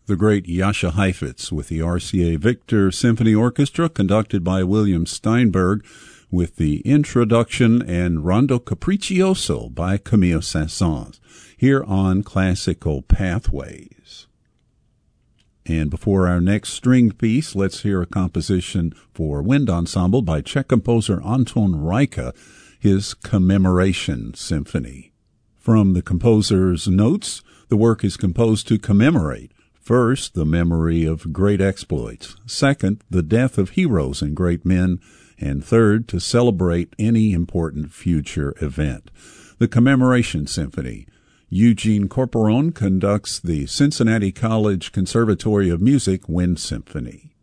the great Jascha Heifetz with the RCA Victor Symphony Orchestra, conducted by William Steinberg, with the introduction and Rondo Capriccioso by Camille Saint-Saëns, here on Classical Pathways. And before our next string piece, let's hear a composition for wind ensemble by Czech composer Anton Reicha, his Commemoration Symphony. From the composer's notes, the work is composed to commemorate, first, the memory of great exploits, second, the death of heroes and great men, and third, to celebrate any important future event. The Commemoration Symphony. Eugene Corporon conducts the Cincinnati College Conservatory of Music Wind Symphony.